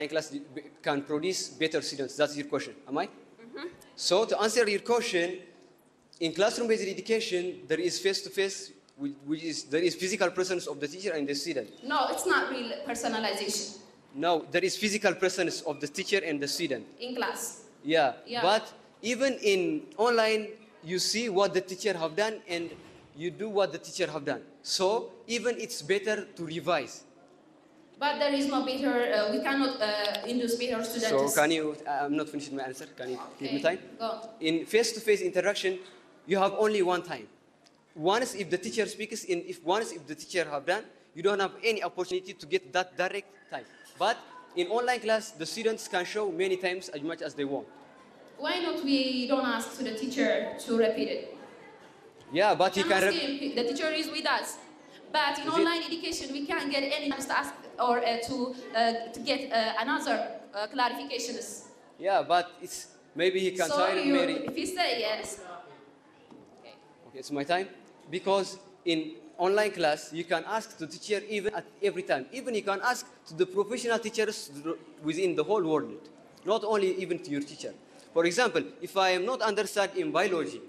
class can produce better students? That's your question, am I? So to answer your question, in classroom-based education, there is face-to-face, there is physical presence of the teacher and the student. No, it's not real personalization. No, there is physical presence of the teacher and the student. In class. Yeah. Yeah. But even in online, you see what the teacher have done and you do what the teacher have done. So even it's better to revise. But there is no better, we cannot induce better students. So can you, I'm not finishing my answer, can you give me time? Go. In face-to-face interaction, you have only one time. Once if the teacher speaks, once if the teacher have done, you don't have any opportunity to get that direct time. But in online class, the students can show many times as much as they want. Why not we don't ask to the teacher to repeat it? Yeah, but he can. The teacher is with us. But in online education, we can't get any chance to ask or to get another clarifications. Yeah, but it's maybe he can try to marry. If you say yes. Okay, it's my time. Because in online class, you can ask the teacher even at every time. Even you can ask to the professional teachers within the whole world, not only even to your teacher. For example, if I am not understand in biology,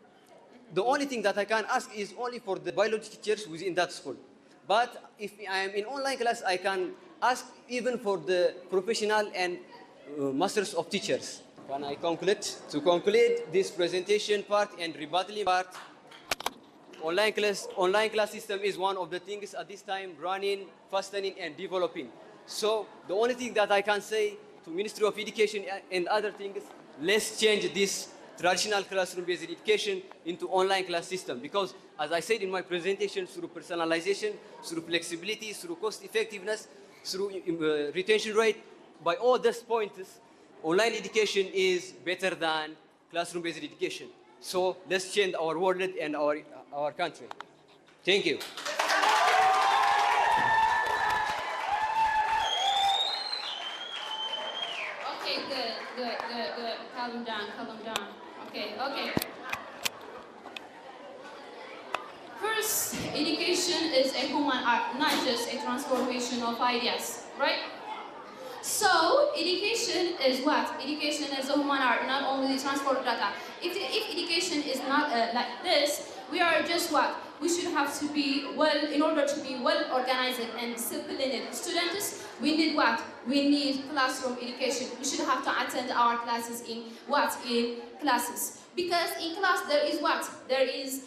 the only thing that I can ask is only for the biology teachers within that school. But if I am in online class, I can ask even for the professional and masters of teachers. Can I conclude? To conclude this presentation part and rebuttal part, online class system is one of the things at this time running, fastening, and developing. So the only thing that I can say to Ministry of Education and other things, let's change this traditional classroom-based education into online class system. Because as I said in my presentation, through personalization, through flexibility, through cost effectiveness, through retention rate, by all these points, online education is better than classroom-based education. So let's change our world and our country. Thank you. Okay, good. Calm down. Okay. First, education is a human art, not just a transformation of ideas, right? So, education is what? Education is a human art, not only transfer data. If education is not like this, we are just what? We should have to be in order to be well organized and disciplined students, we need what? We need classroom education. We should have to attend our classes in what? In classes. Because in class there is what? There is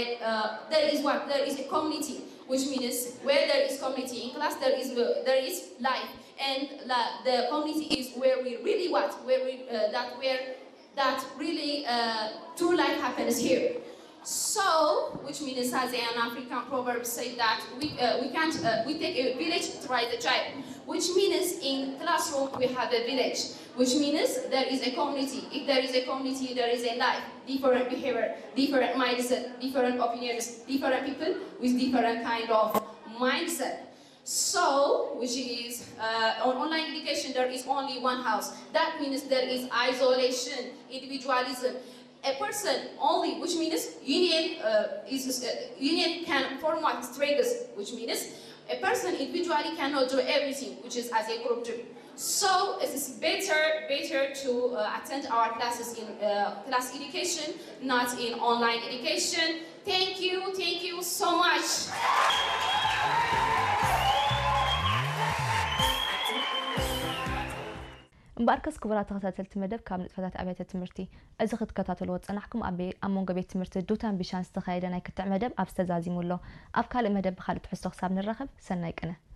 a community, which means where there is community in class there is life, and the community is where we really what? That really true life happens here. So, which means, as an African proverb say that we take a village to raise a child. Which means in classroom we have a village. Which means there is a community. If there is a community, there is a life, different behavior, different mindset, different opinions, different people with different kind of mindset. So, which is on online education, there is only one house. That means there is isolation, individualism. A person only, which means union can form what? Strengths, which means a person individually cannot do everything, which is as a group do. So it is better to attend our classes in class education, not in online education. Thank you so much. مباركس كبرات تخطات المدب كامل فتاة أبيات التمرتي أزخت كتات الواتس أنحكم أبي أمون قبيت تمرت دوتان بشان استخايدنا كتع مدب أبستزازي مولو أبكال المدب خالد حسو خساب نرخب سنايك أنا